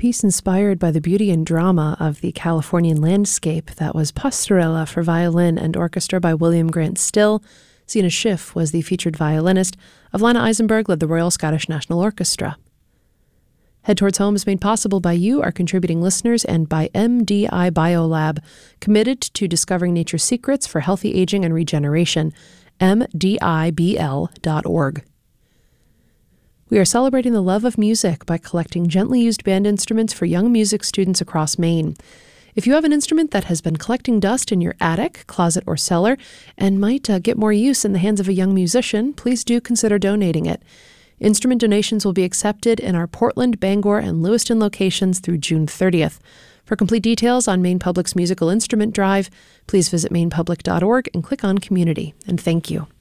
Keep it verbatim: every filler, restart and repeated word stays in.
piece inspired by the beauty and drama of the Californian landscape. That was Pastorella for violin and orchestra by William Grant Still. Zena Schiff was the featured violinist. Evelina Eisenberg led the Royal Scottish National Orchestra. Head Towards Home is made possible by you, our contributing listeners, and by M D I Biolab, committed to discovering nature's secrets for healthy aging and regeneration. M D I B L dot org. We are celebrating the love of music by collecting gently used band instruments for young music students across Maine. If you have an instrument that has been collecting dust in your attic, closet, or cellar and might uh, get more use in the hands of a young musician, please do consider donating it. Instrument donations will be accepted in our Portland, Bangor, and Lewiston locations through June thirtieth. For complete details on Maine Public's musical instrument drive, please visit maine public dot org and click on Community. And thank you.